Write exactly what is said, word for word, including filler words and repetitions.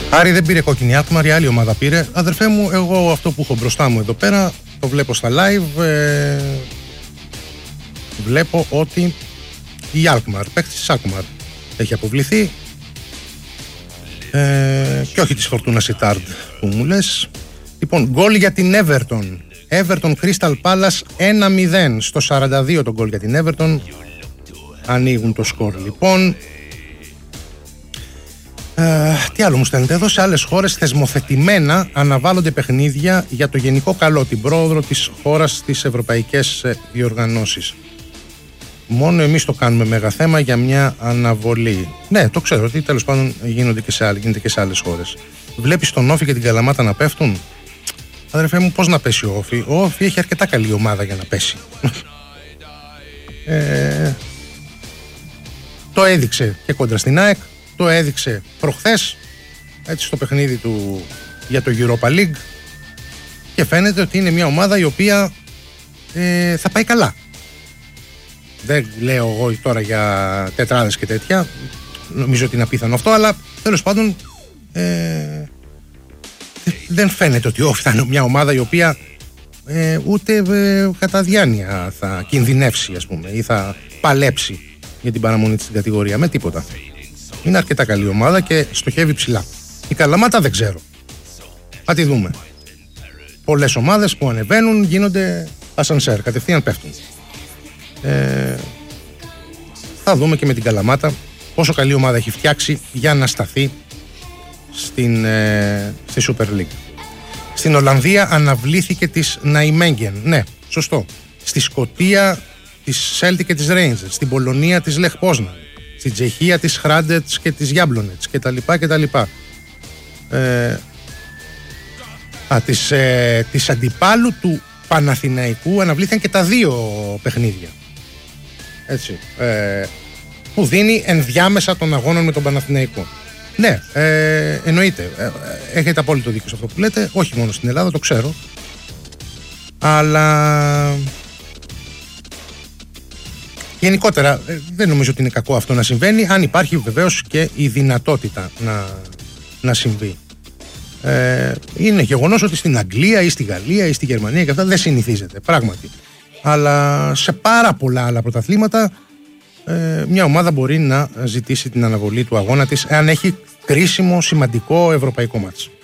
Άρη δεν πήρε κόκκινη Alkmaar, η άλλη ομάδα πήρε. Αδερφέ μου, εγώ αυτό που έχω μπροστά μου εδώ πέρα, το βλέπω στα live, ε, βλέπω ότι η Alkmaar, παίκτης της Alkmaar, έχει αποβληθεί ε, και όχι της Φορτούνα Σιτάρντ που μου λες. Λοιπόν, γκολ για την Everton. Everton Crystal Palace ένα μηδέν στο σαράντα δύο το γκολ για την Everton. Ανοίγουν το σκορ λοιπόν. Ε, τι άλλο μου στέλνετε εδώ? Σε άλλες χώρες θεσμοθετημένα αναβάλλονται παιχνίδια για το γενικό καλό, την πρόοδο της χώρας στις ευρωπαϊκές διοργανώσεις. Μόνο εμείς το κάνουμε μέγα θέμα για μια αναβολή. Ναι, το ξέρω ότι τέλος πάντων γίνονται και σε άλλες, γίνεται και σε άλλες χώρες. Βλέπεις τον Όφη και την Καλαμάτα να πέφτουν? Αδερφέ μου, πώς να πέσει ο Όφη? Ο Όφη έχει αρκετά καλή ομάδα για να πέσει. ε, το έδειξε και κόντρα στην ΑΕΚ. Το έδειξε προχθές, έτσι, στο παιχνίδι του για το Europa League, και φαίνεται ότι είναι μια ομάδα η οποία ε, θα πάει καλά. Δεν λέω εγώ τώρα για τετράδες και τέτοια, νομίζω ότι είναι απίθανο αυτό, αλλά τέλος πάντων ε, δεν φαίνεται ότι όχι, θα είναι μια ομάδα η οποία ε, ούτε ε, κατά διάνοια θα κινδυνεύσει, ας πούμε, ή θα παλέψει για την παραμονή της στην κατηγορία, με τίποτα. Είναι αρκετά καλή ομάδα και στοχεύει ψηλά. Η Καλαμάτα δεν ξέρω. Θα τη δούμε. Πολλές ομάδες που ανεβαίνουν γίνονται ασανσέρ, κατευθείαν πέφτουν. Ε, θα δούμε και με την Καλαμάτα πόσο καλή ομάδα έχει φτιάξει για να σταθεί στην, ε, στη Super League. Στην Ολλανδία αναβλήθηκε της Ναϊμέγγεν. Ναι, σωστό. Στη Σκωτία της Celtic και της Rangers. Στην Πολωνία της Λεχ Πόσναν. Στην Τσεχία της Χράντετς και της Γιάμπλονετς και τα λοιπά και τα λοιπά. Ε, α, της, ε, της αντιπάλου του Παναθηναϊκού αναβλήθηκαν και τα δύο παιχνίδια. Έτσι. Ε, που δίνει ενδιάμεσα των αγώνων με τον Παναθηναϊκό. Ναι, ε, εννοείται. Ε, έχετε απόλυτο δίκιο σε αυτό που λέτε. Όχι μόνο στην Ελλάδα, το ξέρω. Αλλά γενικότερα δεν νομίζω ότι είναι κακό αυτό να συμβαίνει, αν υπάρχει βεβαίως και η δυνατότητα να, να συμβεί. Ε, είναι γεγονός ότι στην Αγγλία ή στη Γαλλία ή στη Γερμανία και αυτά δεν συνηθίζεται, πράγματι. Αλλά σε πάρα πολλά άλλα πρωταθλήματα ε, μια ομάδα μπορεί να ζητήσει την αναβολή του αγώνα της εάν έχει κρίσιμο, σημαντικό ευρωπαϊκό μάτς.